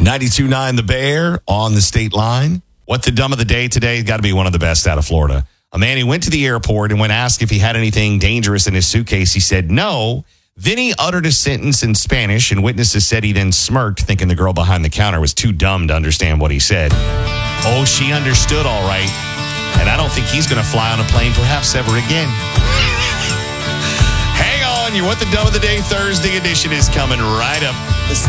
92.9 The Bear on the state line. What the dumb of the day today? Got to be one of the best out of Florida. A man who went to the airport and when asked if he had anything dangerous in his suitcase, he said no. Then he uttered a sentence in Spanish, and witnesses said he then smirked, thinking the girl behind the counter was too dumb to understand what he said. Oh, she understood all right. And I don't think he's going to fly on a plane perhaps ever again. Hang on. Your What the Dumb of the Day Thursday edition is coming right up.